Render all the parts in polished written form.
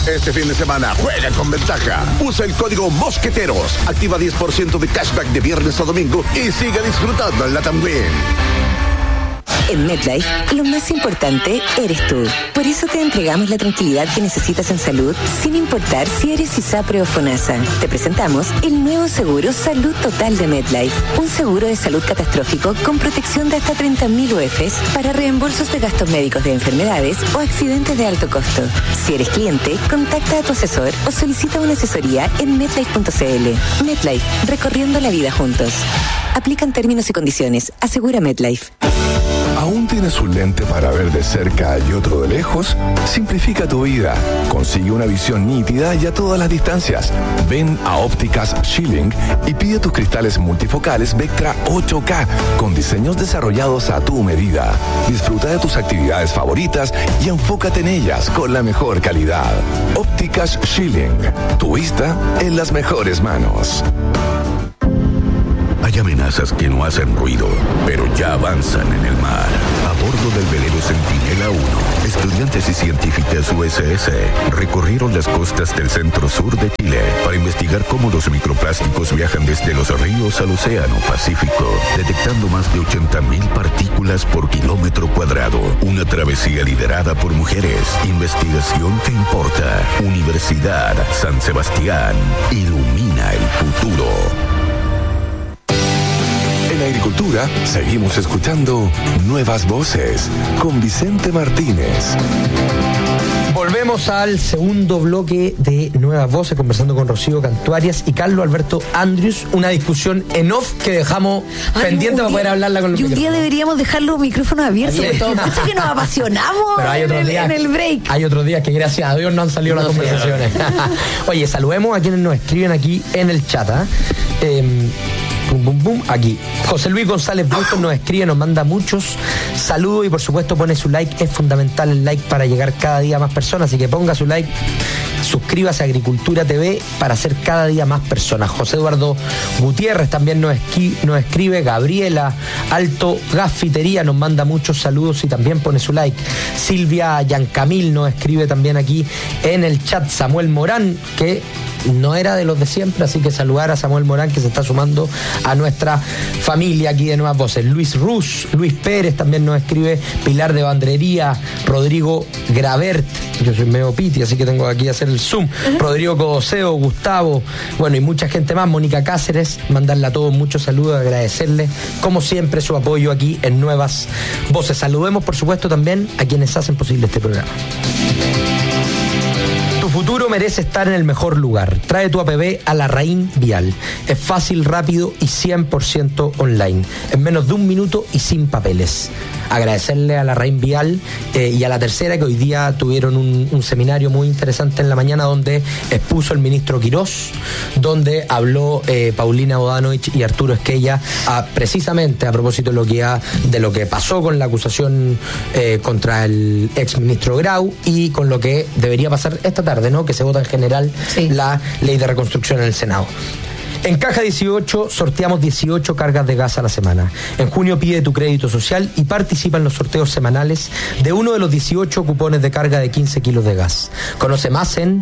Este fin de semana juega con ventaja. Usa el código Mosqueteros. Activa 10% de cashback de viernes a domingo y sigue disfrutando en la Win. En MetLife, lo más importante eres tú. Por eso te entregamos la tranquilidad que necesitas en salud, sin importar si eres ISAPRE o FONASA. Te presentamos el nuevo seguro Salud Total de MetLife. Un seguro de salud catastrófico con protección de hasta 30.000 UFs para reembolsos de gastos médicos de enfermedades o accidentes de alto costo. Si eres cliente, contacta a tu asesor o solicita una asesoría en MetLife.cl. MetLife, recorriendo la vida juntos. Aplican términos y condiciones. Asegura MetLife. ¿Aún tienes un lente para ver de cerca y otro de lejos? Simplifica tu vida. Consigue una visión nítida y a todas las distancias. Ven a Ópticas Schilling y pide tus cristales multifocales Vectra 8K con diseños desarrollados a tu medida. Disfruta de tus actividades favoritas y enfócate en ellas con la mejor calidad. Ópticas Schilling. Tu vista en las mejores manos. Hay amenazas que no hacen ruido, pero ya avanzan en el mar. A bordo del velero Centinela 1, estudiantes y científicas USS recorrieron las costas del centro-sur de Chile para investigar cómo los microplásticos viajan desde los ríos al océano Pacífico, detectando más de 80.000 partículas por kilómetro cuadrado. Una travesía liderada por mujeres. Investigación que importa. Universidad San Sebastián. Ilumina el futuro. En Agricultura, seguimos escuchando Nuevas Voces con Vicente Martínez. Volvemos al segundo bloque de Nuevas Voces, conversando con Rocío Cantuarias y Carlos Alberto Andrius. Una discusión en off que dejamos pendiente para poder hablarla con los micrófonos. Y un día deberíamos dejar los micrófonos abiertos, porque todo mucho que nos apasionamos en el break. Hay otros días que gracias a Dios no han salido las conversaciones. Oye, saludemos a quienes nos escriben aquí en el chat. Aquí José Luis González Bustos nos escribe, nos manda muchos saludos y por supuesto pone su like. Es fundamental el like para llegar cada día a más personas, así que ponga su like, suscríbase a Agricultura TV para ser cada día más personas. José Eduardo Gutiérrez también nos escribe. Gabriela Alto Gafitería nos manda muchos saludos y también pone su like. Silvia Yancamil nos escribe también aquí en el chat. Samuel Morán, que no era de los de siempre, así que saludar a Samuel Morán, que se está sumando a nuestra familia aquí de Nuevas Voces. Luis Ruz, Luis Pérez también nos escribe. Pilar de Bandrería, Rodrigo Gravert, yo soy medio piti, así que tengo aquí que hacer el zoom. Rodrigo Codoseo, Gustavo, bueno, y mucha gente más. Mónica Cáceres, mandarle a todos muchos saludos, agradecerles como siempre su apoyo aquí en Nuevas Voces. Saludemos por supuesto también a quienes hacen posible este programa. Tu futuro merece estar en el mejor lugar. Trae tu APB a Larraín Vial. Es fácil, rápido y 100% online. En menos de un minuto y sin papeles. Agradecerle a Larraín Vial y a La Tercera, que hoy día tuvieron un seminario muy interesante en la mañana donde expuso el ministro Quirós, donde habló Paulina Bodanovich y Arturo Esquella precisamente a propósito de lo que pasó con la acusación contra el exministro Grau y con lo que debería pasar esta tarde, ¿no? Que se vota en general la ley de reconstrucción en el Senado. En Caja 18 sorteamos 18 cargas de gas a la semana. En junio pide tu crédito social y participa en los sorteos semanales de uno de los 18 cupones de carga de 15 kilos de gas. Conoce más en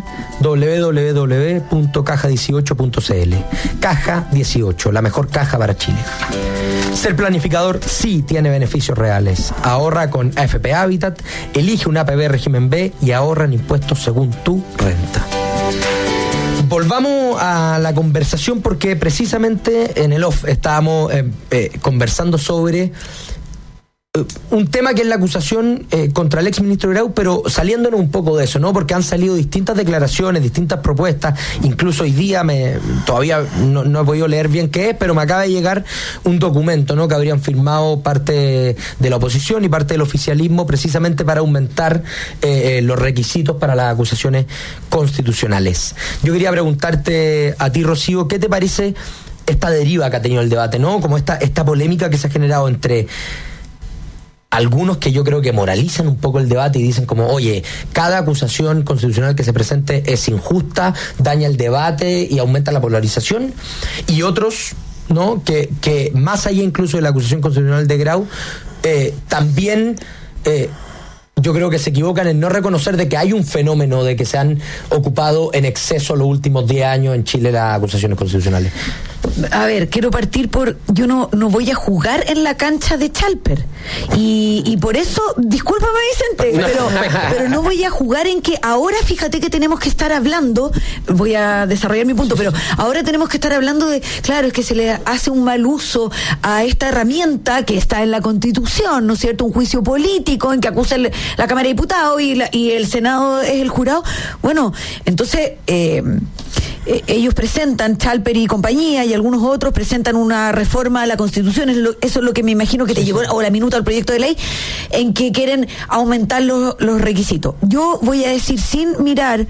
www.caja18.cl. Caja 18, la mejor caja para Chile. Ser planificador sí tiene beneficios reales. Ahorra con AFP Habitat, elige un APB régimen B y ahorra en impuestos según tu renta. Volvamos a la conversación porque precisamente en el off estábamos conversando sobre un tema que es la acusación contra el exministro Grau, pero saliéndonos un poco de eso, ¿no? Porque han salido distintas declaraciones, distintas propuestas, incluso hoy día todavía no he podido leer bien qué es, pero me acaba de llegar un documento, ¿no? Que habrían firmado parte de la oposición y parte del oficialismo precisamente para aumentar los requisitos para las acusaciones constitucionales. Yo quería preguntarte a ti, Rocío, ¿qué te parece esta deriva que ha tenido el debate, ¿no? Como esta polémica que se ha generado entre algunos que yo creo que moralizan un poco el debate y dicen como, oye, cada acusación constitucional que se presente es injusta, daña el debate y aumenta la polarización, y otros, ¿no? que más allá incluso de la acusación constitucional de Grau, también yo creo que se equivocan en no reconocer de que hay un fenómeno de que se han ocupado en exceso los últimos 10 años en Chile las acusaciones constitucionales. A ver, quiero partir por... Yo no voy a jugar en la cancha de Chalper. Y por eso, discúlpame, Vicente, pero no voy a jugar en que ahora, fíjate que tenemos que estar hablando, voy a desarrollar mi punto, pero ahora tenemos que estar hablando de, claro, es que se le hace un mal uso a esta herramienta que está en la Constitución, ¿no es cierto? Un juicio político en que acusa la Cámara de Diputados y el Senado es el jurado. Bueno, entonces... ellos presentan, Chalper y compañía y algunos otros presentan una reforma a la Constitución, eso es lo que me imagino que te llegó, o la minuta al proyecto de ley, en que quieren aumentar los requisitos. Yo voy a decir, sin mirar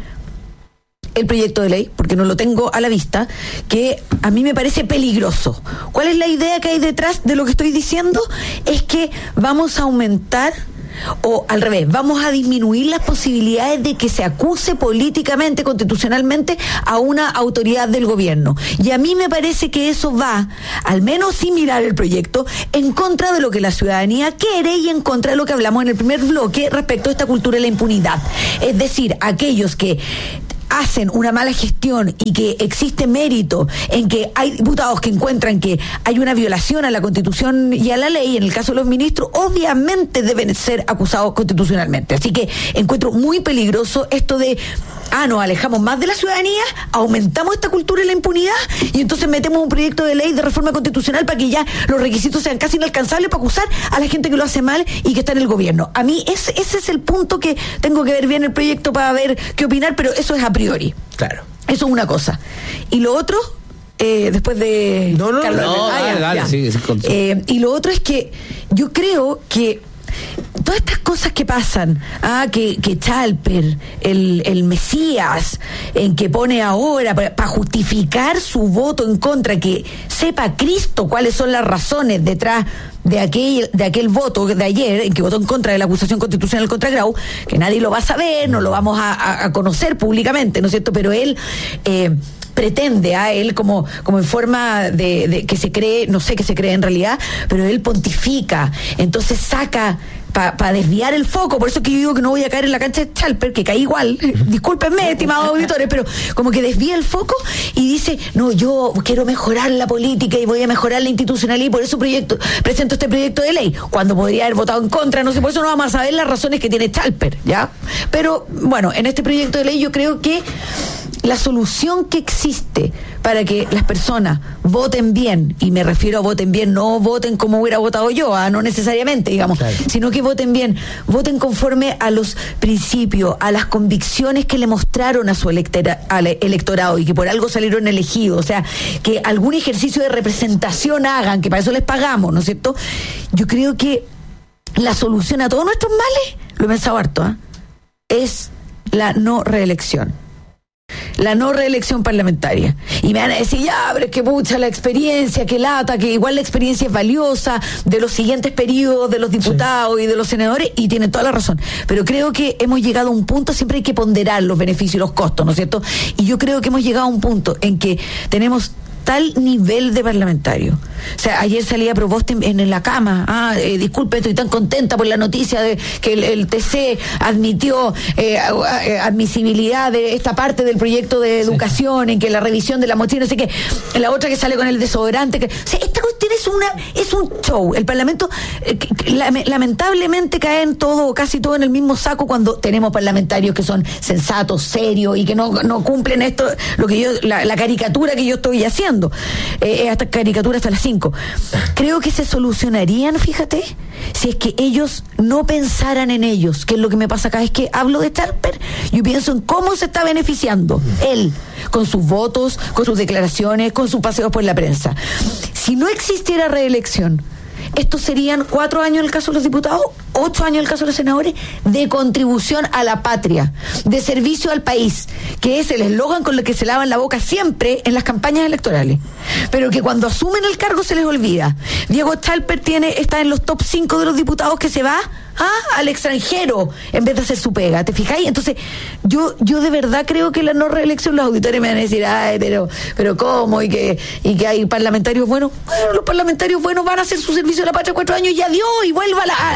el proyecto de ley, porque no lo tengo a la vista, que a mí me parece peligroso. ¿Cuál es la idea que hay detrás de lo que estoy diciendo? Es que vamos a aumentar, o al revés, vamos a disminuir las posibilidades de que se acuse políticamente, constitucionalmente, a una autoridad del gobierno. Y a mí me parece que eso va, al menos sin mirar el proyecto, en contra de lo que la ciudadanía quiere y en contra de lo que hablamos en el primer bloque respecto a esta cultura de la impunidad. Es decir, aquellos que hacen una mala gestión y que existe mérito en que hay diputados que encuentran que hay una violación a la Constitución y a la ley, en el caso de los ministros, obviamente deben ser acusados constitucionalmente. Así que encuentro muy peligroso esto de, nos alejamos más de la ciudadanía, aumentamos esta cultura de la impunidad y entonces metemos un proyecto de ley de reforma constitucional para que ya los requisitos sean casi inalcanzables para acusar a la gente que lo hace mal y que está en el gobierno. A mí ese es el punto que tengo que ver bien el proyecto para ver qué opinar, pero eso es a priori. Claro. Eso es una cosa. Y lo otro, después de... Dale, sí, y lo otro es que yo creo que todas estas cosas que pasan, que Chalper, el Mesías, en que pone ahora para justificar su voto en contra, que sepa Cristo cuáles son las razones detrás de aquel voto de ayer, en que votó en contra de la acusación constitucional contra Grau, que nadie lo va a saber, no lo vamos a conocer públicamente, ¿no es cierto? Pero él... pretende él como en forma de que se cree, no sé qué se cree en realidad, pero él pontifica, entonces saca para desviar el foco. Por eso que yo digo que no voy a caer en la cancha de Chalper, que caí igual, discúlpenme, estimados auditores, pero como que desvía el foco y dice, no, yo quiero mejorar la política y voy a mejorar la institucionalidad y por eso presento este proyecto de ley, cuando podría haber votado en contra, no sé, por eso no vamos a saber las razones que tiene Chalper, ¿ya? Pero bueno, en este proyecto de ley yo creo que la solución que existe para que las personas voten bien, y me refiero a voten bien, no voten como hubiera votado yo, no necesariamente, digamos, claro, sino que voten bien, voten conforme a los principios, a las convicciones que le mostraron a su al electorado y que por algo salieron elegidos, o sea, que algún ejercicio de representación hagan, que para eso les pagamos, ¿no es cierto? Yo creo que la solución a todos nuestros males, lo he pensado harto, es la no reelección. La no reelección parlamentaria. Y me van a decir, ya, pero es que pucha la experiencia, que lata, que igual la experiencia es valiosa de los siguientes periodos de los diputados, sí, y de los senadores, y tienen toda la razón. Pero creo que hemos llegado a un punto, siempre hay que ponderar los beneficios y los costos, ¿no es cierto? Y yo creo que hemos llegado a un punto en que tenemos tal nivel de parlamentario. O sea, ayer salía Provost en la cama. Disculpe, estoy tan contenta por la noticia de que el TC admitió admisibilidad de esta parte del proyecto de educación, sí, en que la revisión de la mochila, no sé qué, la otra que sale con el desodorante, o sea, esta cuestión es un show. El Parlamento lamentablemente cae en todo, casi todo en el mismo saco cuando tenemos parlamentarios que son sensatos, serios y que no cumplen esto, lo que yo, la caricatura que yo estoy haciendo. Esta caricatura hasta las 5. Creo que se solucionarían, fíjate, si es que ellos no pensaran en ellos, que es lo que me pasa cada vez que hablo de Chalper. Yo pienso en cómo se está beneficiando él, con sus votos, con sus declaraciones, con sus paseos por la prensa. Si no existiera reelección, estos serían 4 años en el caso de los diputados, 8 años en el caso de los senadores, de contribución a la patria, de servicio al país, que es el eslogan con el que se lavan la boca siempre en las campañas electorales, pero que cuando asumen el cargo se les olvida. Diego Chalper está en los top 5 de los diputados que se va al extranjero en vez de hacer su pega, ¿te fijáis? Entonces yo de verdad creo que la no reelección, los auditores me van a decir, pero ¿cómo? Y que hay parlamentarios buenos. Bueno, los parlamentarios buenos van a hacer su servicio a la patria 4 años y adiós, y vuelva a lo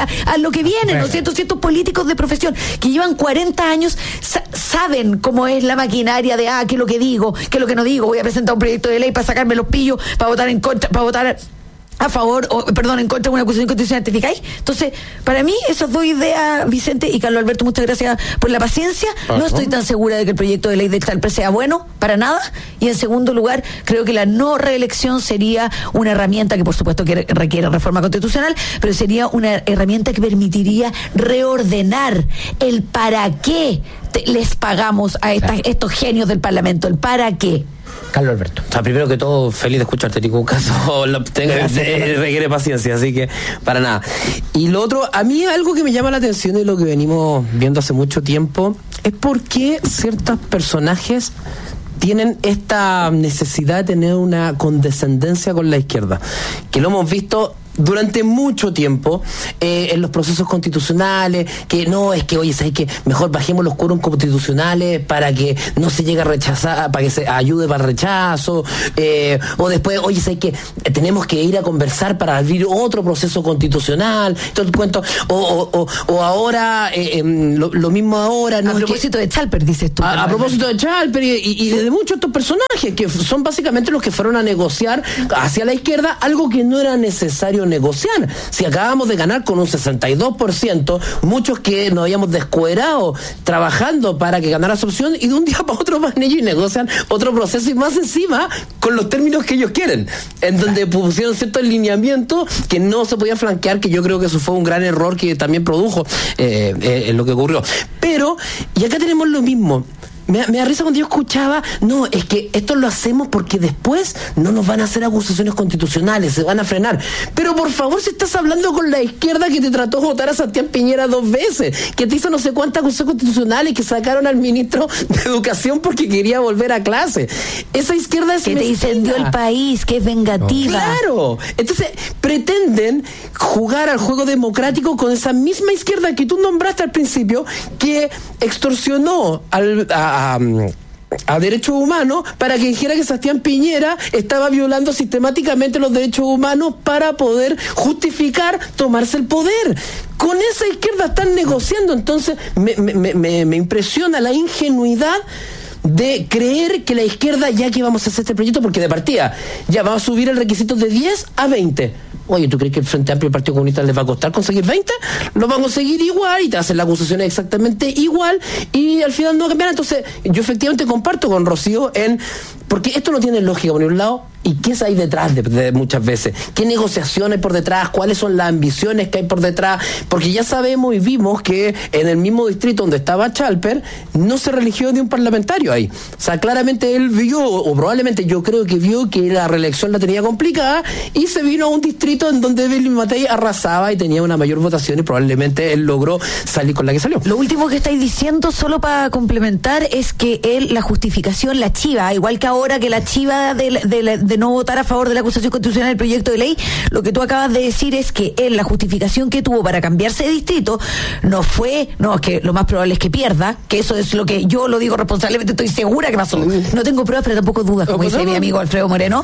lo que viene, ¿no es cierto? Ciertos políticos de profesión que llevan 40 años saben cómo es la maquinaria de, qué es lo que digo, qué es lo que no digo, voy a presentar un proyecto de ley para sacarme los pillos, para votar en contra, para votar a favor, en contra de una acusación constitucional, ¿te fijáis? Entonces, para mí, esas dos ideas, Vicente y Carlos Alberto, muchas gracias por la paciencia. No estoy tan segura de que el proyecto de ley de Chalper sea bueno, para nada. Y en segundo lugar, creo que la no reelección sería una herramienta que, por supuesto, que requiere reforma constitucional, pero sería una herramienta que permitiría reordenar el para qué les pagamos a estos genios del Parlamento, el para qué. Carlos Alberto. O sea, primero que todo, feliz de escucharte, Tico. Caso requiere paciencia, así que para nada. Y lo otro, a mí algo que me llama la atención de lo que venimos viendo hace mucho tiempo es por qué ciertos personajes tienen esta necesidad de tener una condescendencia con la izquierda, que lo hemos visto durante mucho tiempo en los procesos constitucionales, que no, es que, oye, ¿sabes qué? Mejor bajemos los quórums constitucionales para que no se llegue a rechazar, para que se ayude para el rechazo, o después, oye, ¿sabes qué? Tenemos que ir a conversar para abrir otro proceso constitucional, todo el cuento, o ahora, lo mismo ahora, ¿no? A propósito de Chalper, dices tú. A propósito de Chalper y de muchos de estos personajes, que son básicamente los que fueron a negociar hacia la izquierda algo que no era necesario negociar. Si acabamos de ganar con un 62%, muchos que nos habíamos descuerado trabajando para que ganara su opción, y de un día para otro van ellos y negocian otro proceso, y más encima con los términos que ellos quieren, en donde pusieron ciertos lineamientos que no se podía flanquear, que yo creo que eso fue un gran error que también produjo lo que ocurrió. Pero, y acá tenemos lo mismo. Me da risa cuando yo escuchaba, no, es que esto lo hacemos porque después no nos van a hacer acusaciones constitucionales, se van a frenar. Pero por favor, si estás hablando con la izquierda que te trató de votar a Sebastián Piñera 2 veces, que te hizo no sé cuántas acusaciones constitucionales, que sacaron al ministro de Educación porque quería volver a clase. Esa izquierda es que te incendió el país, que es vengativa. Claro. Entonces, pretenden jugar al juego democrático con esa misma izquierda que tú nombraste al principio, que extorsionó a derechos humanos para que dijera que Sebastián Piñera estaba violando sistemáticamente los derechos humanos para poder justificar tomarse el poder. Con esa izquierda están negociando. Entonces me impresiona la ingenuidad de creer que la izquierda, ya que vamos a hacer este proyecto, porque de partida ya vamos a subir el requisito de 10 a 20. Oye, ¿tú crees que el Frente Amplio y el Partido Comunista les va a costar conseguir 20? Lo van a conseguir igual y te hacen la acusación exactamente igual y al final no cambiará. Entonces, yo efectivamente comparto con Rocío porque esto no tiene lógica por un lado. ¿Y qué hay detrás de muchas veces? ¿Qué negociaciones hay por detrás? ¿Cuáles son las ambiciones que hay por detrás? Porque ya sabemos y vimos que en el mismo distrito donde estaba Chalper no se religió ni un parlamentario ahí. O sea, claramente él vio, o probablemente yo creo que vio, que la reelección la tenía complicada y se vino a un distrito en donde Evelyn Matei arrasaba y tenía una mayor votación y probablemente él logró salir con la que salió. Lo último que estáis diciendo, solo para complementar, es que la justificación, la chiva, igual que ahora que la chiva de no votar a favor de la acusación constitucional del proyecto de ley, lo que tú acabas de decir es que la justificación que tuvo para cambiarse de distrito es que lo más probable es que pierda, que eso es lo que yo lo digo responsablemente, estoy segura que pasó. No tengo pruebas, pero tampoco dudas, como dice mi amigo Alfredo Moreno.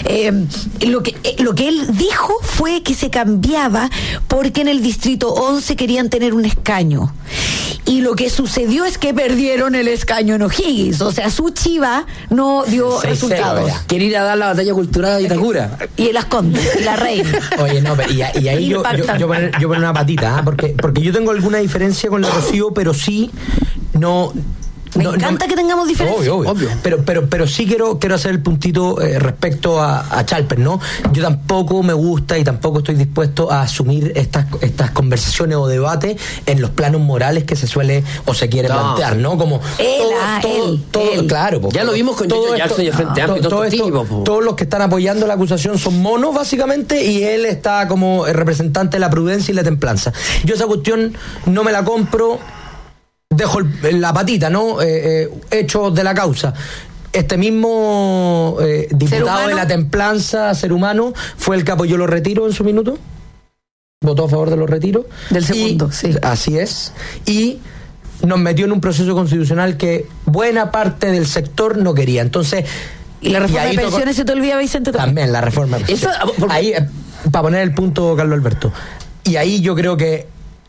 Lo que él dijo fue que se cambiaba porque en el distrito 11 querían tener un escaño. Y lo que sucedió es que perdieron el escaño en O'Higgins. O sea, su chiva no dio resultados. Quiere ir a dar la batalla cultural de Itacura. Y el Asconde, y la reina. Oye, no, pero y ahí yo poner una patita, porque yo tengo alguna diferencia con la Rocío, pero sí no... Me encanta que tengamos diferencias. Obvio. Pero sí quiero hacer el puntito respecto a Chalper, ¿no? Yo tampoco me gusta y tampoco estoy dispuesto a asumir estas conversaciones o debates en los planos morales que se suele o se quiere plantear, ¿no? Como todo, claro. Ya lo vimos con todo Jackson y el Frente Amplio. Todos los que están apoyando la acusación son monos, básicamente, y él está como representante de la prudencia y la templanza. Yo esa cuestión no me la compro. Dejo la patita, ¿no? Hechos de la causa. Este mismo diputado de la templanza, ser humano, fue el que apoyó los retiros en su minuto. Votó a favor de los retiros. Del segundo, sí. Así es. Y nos metió en un proceso constitucional que buena parte del sector no quería. Entonces... ¿Y la reforma de pensiones se te olvida, Vicente? También la reforma de pensiones. Ahí, para poner el punto, Carlos Alberto. Y ahí yo creo que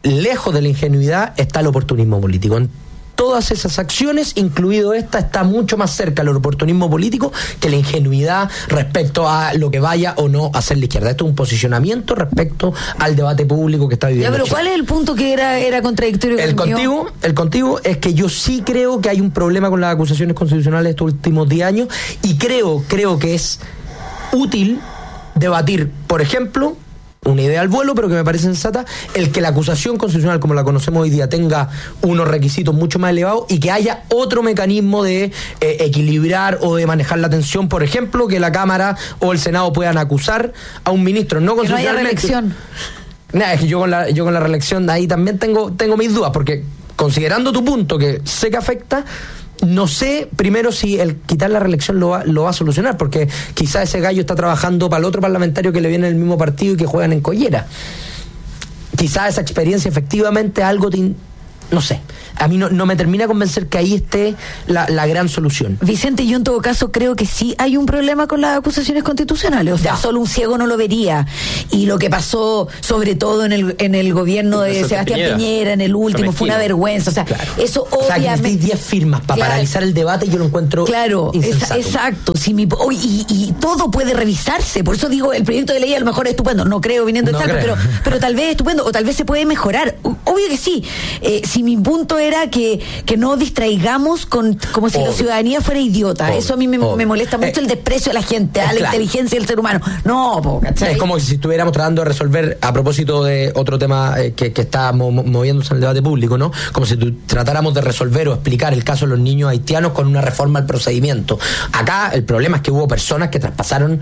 lejos de la ingenuidad está el oportunismo político. En todas esas acciones, incluido esta, está mucho más cerca del oportunismo político que la ingenuidad respecto a lo que vaya o no a hacer la izquierda. Esto es un posicionamiento respecto al debate público que está viviendo. Ya, pero Chile. ¿cuál es el punto que era contradictorio? El contigo es que yo sí creo que hay un problema con las acusaciones constitucionales estos últimos 10 años y creo que es útil debatir, por ejemplo, una idea al vuelo, pero que me parece sensata, el que la acusación constitucional como la conocemos hoy día tenga unos requisitos mucho más elevados y que haya otro mecanismo de equilibrar o de manejar la tensión, por ejemplo, que la Cámara o el Senado puedan acusar a un ministro no constitucionalmente. Que no haya reelección. Nada, es que yo con la reelección ahí también tengo mis dudas, porque considerando tu punto, que sé que afecta, no sé primero si el quitar la reelección lo va a solucionar, porque quizá ese gallo está trabajando para el otro parlamentario que le viene del mismo partido y que juegan en collera. Quizá esa experiencia efectivamente algo no sé, a mí no me termina de convencer que ahí esté la gran solución. Vicente, yo en todo caso creo que sí hay un problema con las acusaciones constitucionales, o sea, solo un ciego no lo vería, y lo que pasó sobre todo en el gobierno de Sebastián Piñera en el último fue una vergüenza, o sea, claro. Eso obviamente. O sea, que 10 firmas para paralizar el debate, yo lo encuentro insensato. Exacto, y todo puede revisarse, por eso digo, el proyecto de ley a lo mejor es estupendo, no creo viniendo del Salto, pero tal vez es estupendo, o tal vez se puede mejorar, obvio que sí. Si mi punto era que no distraigamos como si la ciudadanía fuera idiota. Eso a mí me molesta mucho, el desprecio de la gente, a la inteligencia del ser humano. No, ¿cachai? Es como si estuviéramos tratando de resolver, a propósito de otro tema que está moviéndose en el debate público, ¿no? Como si tratáramos de resolver o explicar el caso de los niños haitianos con una reforma al procedimiento. Acá el problema es que hubo personas que traspasaron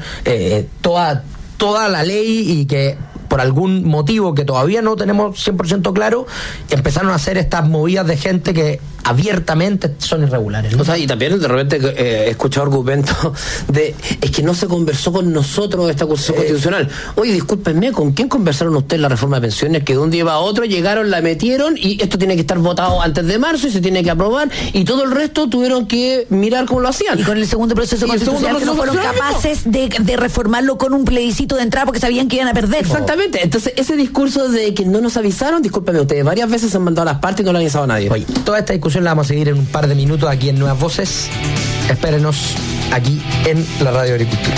toda la ley y que por algún motivo que todavía no tenemos 100% claro, empezaron a hacer estas movidas de gente que abiertamente son irregulares, ¿no? O sea, y también de repente he escuchado argumentos es que no se conversó con nosotros esta acusación constitucional. Oye, discúlpenme, ¿con quién conversaron ustedes la reforma de pensiones? Que de un día a otro llegaron, la metieron y esto tiene que estar votado antes de marzo y se tiene que aprobar y todo el resto tuvieron que mirar cómo lo hacían. Y con el segundo proceso constitucional que no fueron capaces de reformarlo con un plebiscito de entrada porque sabían que iban a perder. Exactamente. Entonces, ese discurso de que no nos avisaron, discúlpeme, ustedes varias veces han mandado a las partes y no lo han avisado a nadie. Oye, toda esta discusión la vamos a seguir en un par de minutos aquí en Nuevas Voces. Espérenos aquí en la Radio Agricultura.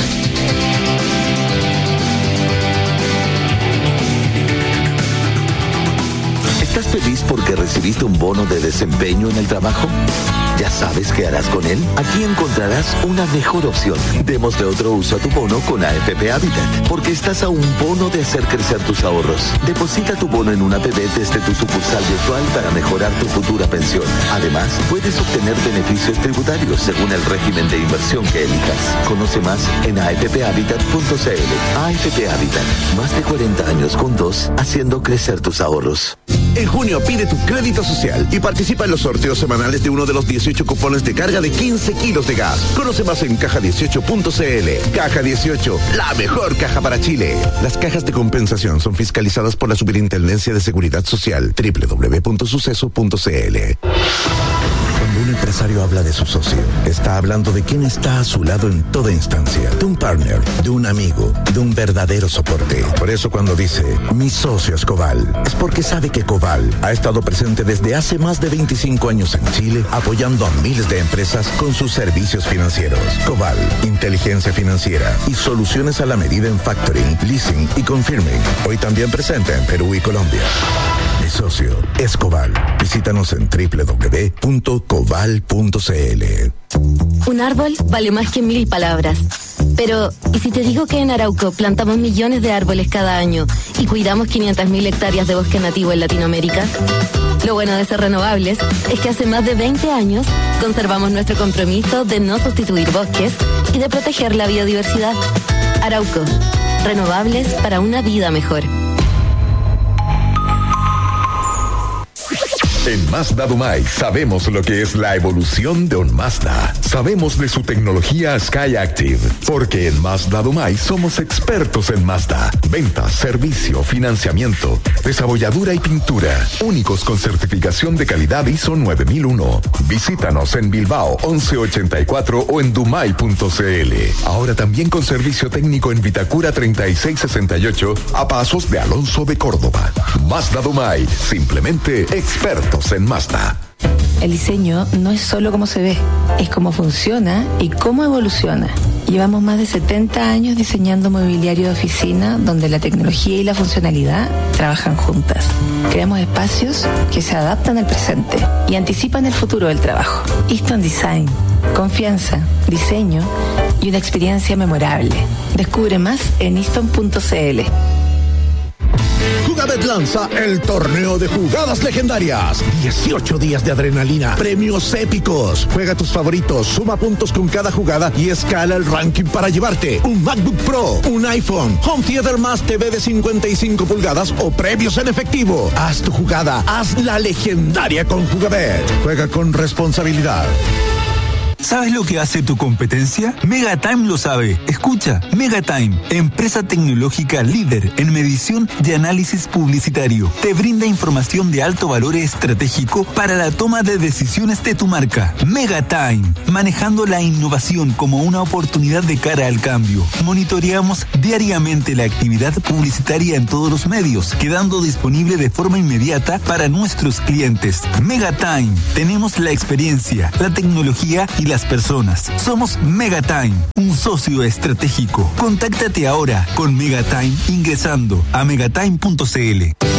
¿Estás feliz porque recibiste un bono de desempeño en el trabajo? ¿Ya sabes qué harás con él? Aquí encontrarás una mejor opción. Démosle otro uso a tu bono con AFP Habitat, porque estás a un bono de hacer crecer tus ahorros. Deposita tu bono en una APB desde tu sucursal virtual para mejorar tu futura pensión. Además, puedes obtener beneficios tributarios según el régimen de inversión que elijas. Conoce más en afphabitat.cl. AFP Habitat, más de 40 años juntos, haciendo crecer tus ahorros. En junio pide tu crédito social y participa en los sorteos semanales de uno de los 18 cupones de carga de 15 kilos de gas. Conoce más en caja18.cl. Caja 18, la mejor caja para Chile. Las cajas de compensación son fiscalizadas por la Superintendencia de Seguridad Social. www.suceso.cl. Cuando un empresario habla de su socio, está hablando de quien está a su lado en toda instancia. De un partner, de un amigo, de un verdadero soporte. Por eso cuando dice, mi socio es Coval, es porque sabe que Coval ha estado presente desde hace más de 25 años en Chile, apoyando a miles de empresas con sus servicios financieros. Coval, inteligencia financiera y soluciones a la medida en factoring, leasing y confirming. Hoy también presente en Perú y Colombia. Mi socio es Coval. Visítanos en www.coval.cl. Un árbol vale más que 1000 palabras. Pero, ¿y si te digo que en Arauco plantamos millones de árboles cada año y cuidamos 500.000 hectáreas de bosque nativo en Latinoamérica? Lo bueno de ser renovables es que hace más de 20 años conservamos nuestro compromiso de no sustituir bosques y de proteger la biodiversidad. Arauco, renovables para una vida mejor. En Mazda Dumay sabemos lo que es la evolución de un Mazda. Sabemos de su tecnología SkyActiv, porque en Mazda Dumay somos expertos en Mazda. Ventas, servicio, financiamiento, desabolladura y pintura. Únicos con certificación de calidad ISO 9001. Visítanos en Bilbao 1184 o en dumay.cl. Ahora también con servicio técnico en Vitacura 3668 a pasos de Alonso de Córdoba. Mazda Dumay, simplemente expertos en Mazda. El diseño no es solo cómo se ve, es cómo funciona y cómo evoluciona. Llevamos más de 70 años diseñando mobiliario de oficina donde la tecnología y la funcionalidad trabajan juntas. Creamos espacios que se adaptan al presente y anticipan el futuro del trabajo. Easton Design, confianza, diseño y una experiencia memorable. Descubre más en easton.cl. Jugabet lanza el torneo de jugadas legendarias. 18 días de adrenalina, premios épicos. Juega tus favoritos, suma puntos con cada jugada y escala el ranking para llevarte un MacBook Pro, un iPhone, Home Theater más TV de 55 pulgadas o premios en efectivo. Haz tu jugada, haz la legendaria con Jugabet. Juega con responsabilidad. ¿Sabes lo que hace tu competencia? Megatime lo sabe. Escucha, Megatime, empresa tecnológica líder en medición de análisis publicitario. Te brinda información de alto valor estratégico para la toma de decisiones de tu marca. Megatime, manejando la innovación como una oportunidad de cara al cambio. Monitoreamos diariamente la actividad publicitaria en todos los medios, quedando disponible de forma inmediata para nuestros clientes. Megatime, tenemos la experiencia, la tecnología y las personas. Somos Megatime, un socio estratégico. Contáctate ahora con Megatime ingresando a megatime.cl.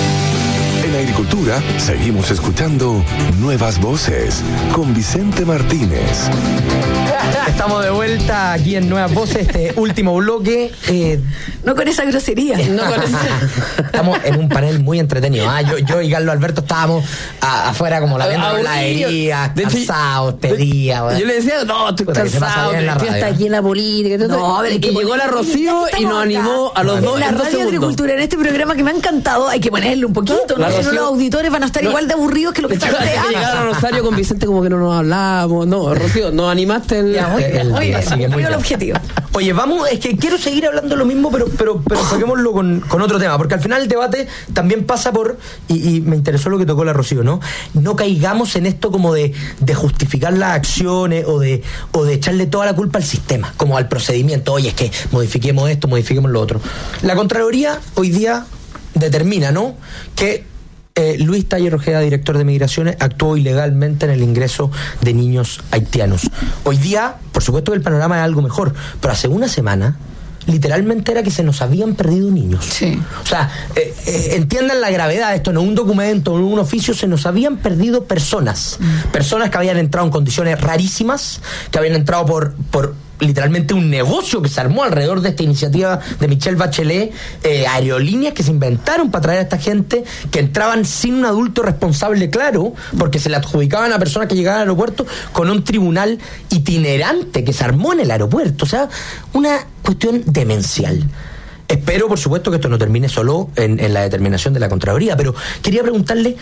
En agricultura, seguimos escuchando Nuevas Voces con Vicente Martínez. Estamos de vuelta aquí en Nuevas Voces, este último bloque. No con esa grosería. No con esa. Estamos en un panel muy entretenido. Yo y Carlos Alberto estábamos afuera como la viendo heladería, cansados, pedía. Yo le decía, no, estoy cansado, que está aquí en la política. No, a ver, que llegó la Rocío y nos animó a los dos. La radio de agricultura en este programa que me ha encantado, hay que ponerle un poquito, ¿no? Si no, los auditores van a estar igual de aburridos que lo que están ustedes. Llegaron a Rosario con Vicente como que no nos hablábamos. No, Rocío, nos animaste muy bien, el objetivo. Oye, vamos, es que quiero seguir hablando lo mismo, pero enfoquémoslo con otro tema, porque al final el debate también pasa por, y me interesó lo que tocó la Rocío, ¿no? No caigamos en esto como de justificar las acciones o de echarle toda la culpa al sistema, como al procedimiento. Oye, es que modifiquemos esto, modifiquemos lo otro. La Contraloría hoy día determina, ¿no?, que Luis Taller Ojeda, director de Migraciones, actuó ilegalmente en el ingreso de niños haitianos. Hoy día, por supuesto que el panorama es algo mejor, pero hace una semana literalmente era que se nos habían perdido niños. Sí. O sea, entiendan la gravedad de esto, no un documento, no un oficio, se nos habían perdido personas. Personas que habían entrado en condiciones rarísimas, que habían entrado por literalmente un negocio que se armó alrededor de esta iniciativa de Michelle Bachelet, aerolíneas que se inventaron para traer a esta gente, que entraban sin un adulto responsable claro, porque se le adjudicaban a personas que llegaban al aeropuerto con un tribunal itinerante que se armó en el aeropuerto. O sea, una cuestión demencial. Espero, por supuesto, que esto no termine solo en la determinación de la Contraloría, pero quería preguntarle,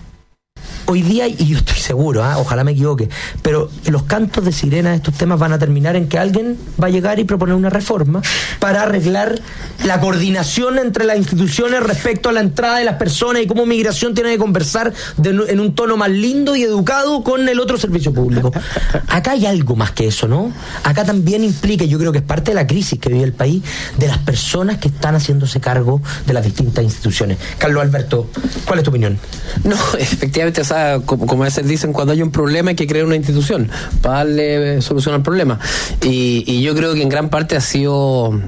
hoy día, y yo estoy seguro, ojalá me equivoque, pero los cantos de sirena de estos temas van a terminar en que alguien va a llegar y proponer una reforma para arreglar la coordinación entre las instituciones respecto a la entrada de las personas y cómo migración tiene que conversar en un tono más lindo y educado con el otro servicio público. Acá hay algo más que eso, ¿no? Acá también implica, yo creo que es parte de la crisis que vive el país, de las personas que están haciéndose cargo de las distintas instituciones. Carlos Alberto, ¿cuál es tu opinión? No, efectivamente, o sea, como a veces dicen, cuando hay un problema hay que crear una institución para darle solución al problema. Y yo creo que en gran parte ha sido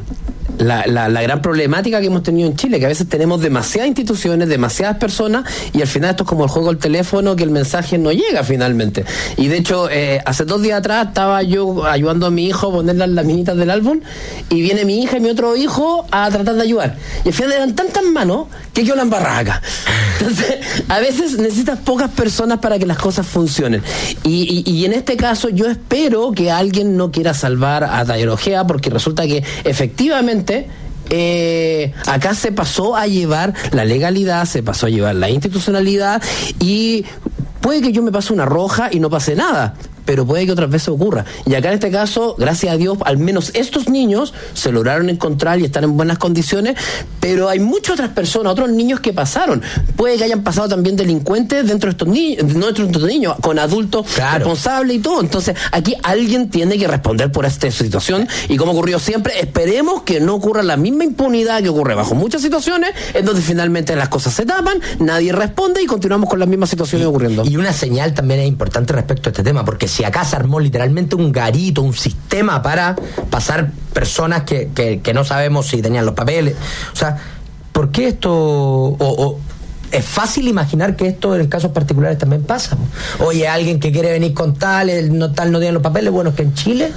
la gran problemática que hemos tenido en Chile, que a veces tenemos demasiadas instituciones, demasiadas personas, y al final esto es como el juego del teléfono, que el mensaje no llega finalmente. Y de hecho, hace 2 días atrás estaba yo ayudando a mi hijo a poner las laminitas del álbum, y viene mi hija y mi otro hijo a tratar de ayudar. Y al final eran tantas manos que quedó la embarrada acá. Entonces, a veces necesitas pocas personas para que las cosas funcionen. Y en este caso yo espero que alguien no quiera salvar a Taller Ojeda, porque resulta que efectivamente acá se pasó a llevar la legalidad, se pasó a llevar la institucionalidad, y Puede que yo me pase una roja y no pase nada, pero puede que otras veces ocurra. Y acá en este caso, gracias a Dios, al menos estos niños se lograron encontrar y están en buenas condiciones, pero hay muchas otras personas, otros niños que pasaron. Puede que hayan pasado también delincuentes dentro de estos niños, no dentro de estos niños, con adultos responsables y todo. Entonces, aquí alguien tiene que responder por esta situación, y como ocurrió siempre, esperemos que no ocurra la misma impunidad que ocurre bajo muchas situaciones, en donde finalmente las cosas se tapan, nadie responde y continuamos con las mismas situaciones ocurriendo. Y una señal también es importante respecto a este tema, porque si acá se armó literalmente un garito, un sistema para pasar personas que no sabemos si tenían los papeles, o sea, ¿por qué esto? Es fácil imaginar que esto en casos particulares también pasa. Oye, alguien que quiere venir con tal no tiene los papeles. Bueno, es que en Chile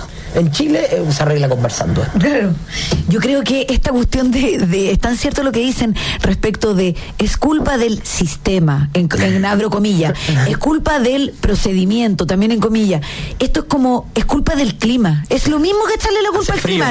se arregla conversando. Claro. Yo creo que esta cuestión de es tan cierto lo que dicen respecto de es culpa del sistema, en abro comillas, es culpa del procedimiento, también en comillas. Esto es como, es culpa del clima. Es lo mismo que echarle la culpa al clima.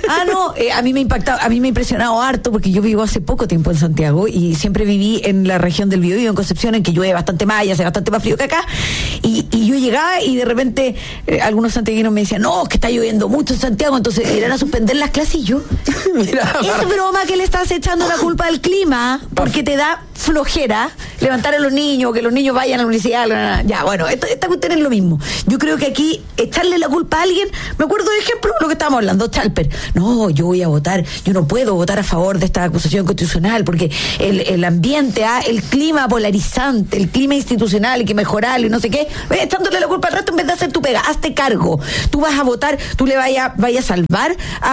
A mí me ha impactado, a mí me ha impresionado harto, porque yo vivo hace poco tiempo en Santiago y siempre viví en la región del Biobío, en Concepción, en que llueve bastante más y hace bastante más frío que acá, y yo llegaba y de repente algunos santiaguinos me decían, no, que está lloviendo mucho en Santiago, entonces irán a suspender las clases, y yo es broma que le estás echando la culpa al clima, porque te da flojera levantar a los niños, que los niños vayan a la universidad. Ya, bueno, esta cuestión es lo mismo. Yo creo que aquí echarle la culpa a alguien, me acuerdo de ejemplo lo que estábamos hablando, Chalper, no, yo voy a votar, yo no puedo votar a favor de esta acusación constitucional porque el ambiente, el clima polarizante, el clima institucional, hay que mejorarlo y no sé qué, echándole la culpa al resto en vez de hacer tu pega. Hazte cargo, tú vas a votar, tú le vayas a salvar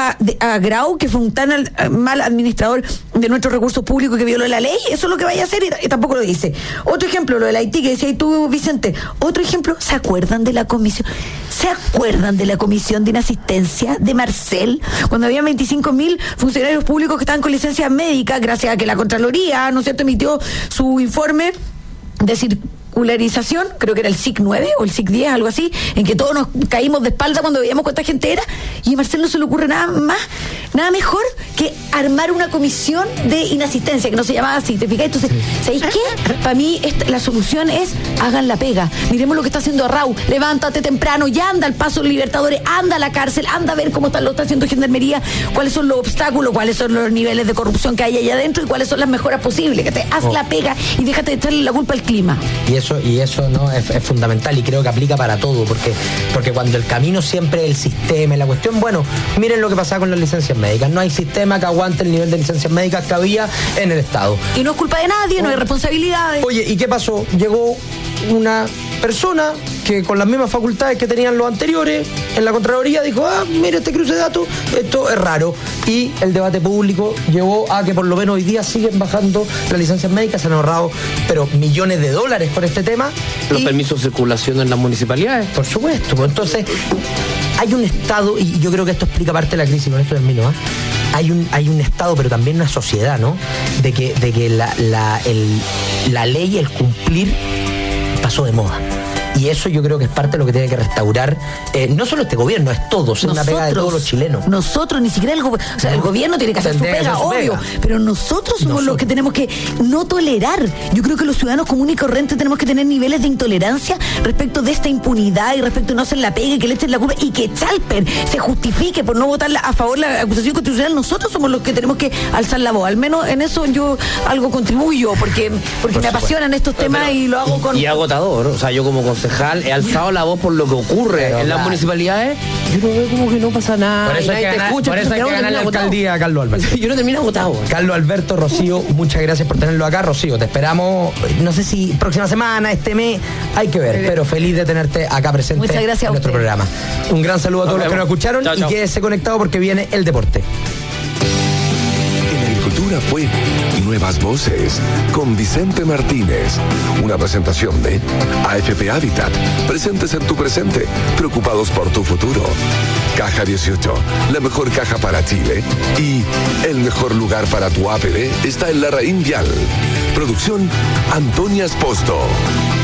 a Grau, que fue un tan mal administrador de nuestros recursos públicos, que violó la ley. Eso es lo que vaya a hacer, y tampoco lo dice. Otro ejemplo, lo del Haití, que decías tú, Vicente. Otro ejemplo, ¿se acuerdan de la comisión? ¿Se acuerdan de la comisión de inasistencia de Marcel? Cuando había 25.000 funcionarios públicos que estaban con licencia médica, gracias a que la Contraloría, ¿no es cierto?, emitió su informe de circularización, creo que era el SIC 9 o el SIC 10, algo así, en que todos nos caímos de espalda cuando veíamos cuánta gente era, y a Marcel no se le ocurre nada mejor que armar una comisión de inasistencia, que no se llamaba así, ¿te fijas? Entonces, ¿sabéis qué? Para mí la solución es, hagan la pega, miremos lo que está haciendo Arrau, levántate temprano, ya anda al Paso Libertadores, anda a la cárcel, anda a ver cómo lo está haciendo Gendarmería, cuáles son los obstáculos, cuáles son los niveles de corrupción que hay allá adentro y cuáles son las mejoras posibles, que te haz la pega y déjate de echarle la culpa al clima. Y eso no es fundamental, y creo que aplica para todo, porque cuando el camino siempre es el sistema y la cuestión, bueno, miren lo que pasaba con las licencias médicas, no hay sistema que aguante el nivel de licencias médicas que había en el Estado. Y no es culpa de nadie, no hay responsabilidades. Oye, ¿y qué pasó? Llegó una persona que con las mismas facultades que tenían los anteriores en la Contraloría dijo, mira este cruce de datos, esto es raro, y el debate público llevó a que por lo menos hoy día siguen bajando las licencias médicas, se han ahorrado pero millones de dólares por este tema. Los permisos de circulación en las municipalidades, por supuesto. Entonces hay un Estado, y yo creo que esto explica parte de la crisis, con esto termino, hay un Estado, pero también una sociedad, ¿no? De que la ley, el cumplir, pasó de moda. Y eso yo creo que es parte de lo que tiene que restaurar, no solo este gobierno, es todo, es una pega de todos los chilenos. Nosotros, ni siquiera el gobierno tiene que hacer su pega, obvio, pero nosotros somos los que tenemos que no tolerar. Yo creo que los ciudadanos comunes y corrientes tenemos que tener niveles de intolerancia respecto de esta impunidad y respecto de no hacer la pega y que le echen la culpa y que Chalper se justifique por no votar a favor de la acusación constitucional. Nosotros somos los que tenemos que alzar la voz. Al menos en eso yo algo contribuyo, porque me apasionan estos temas y lo hago con... Y agotador, o sea, yo como concejal he alzado la voz por lo que ocurre en las municipalidades. Yo no veo como que no pasa nada. Por eso hay que ganar la alcaldía a Carlos Alberto. Yo no termino agotado. Carlos Alberto, Rocío, muchas gracias por tenerlo acá. Rocío, te esperamos, no sé si próxima semana, este mes, hay que ver, pero feliz de tenerte acá presente en nuestro programa. Un gran saludo a todos los que nos escucharon. Chao. Y quédese conectado porque viene el deporte. En Agricultura fue Nuevas Voces con Vicente Martínez. Una presentación de AFP Habitat. Presentes en tu presente, preocupados por tu futuro. Caja 18, la mejor caja para Chile. Y el mejor lugar para tu APB está en Larraín Vial. Producción Antonia Esposto.